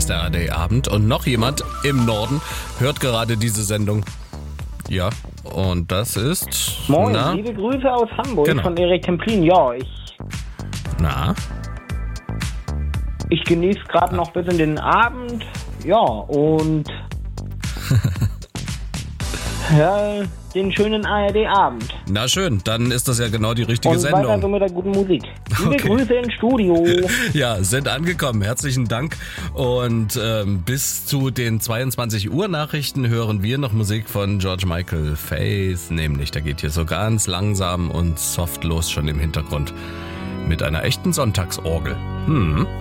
ist der ARD-Abend und noch jemand im Norden hört gerade diese Sendung. Ja, und das ist... Moin, liebe Grüße aus Hamburg von Erik Templin. Ja, ich genieße gerade noch bis in den Abend. Ja, und ja, den schönen ARD-Abend. Na schön, dann ist das ja genau die richtige und Sendung. Und weiter so mit der guten Musik. Liebe Grüße ins Studio. Ja, sind angekommen. Herzlichen Dank. Und bis zu den 22 Uhr Nachrichten hören wir noch Musik von George Michael Faith. Nämlich, da geht hier so ganz langsam und soft los schon im Hintergrund. Mit einer echten Sonntagsorgel.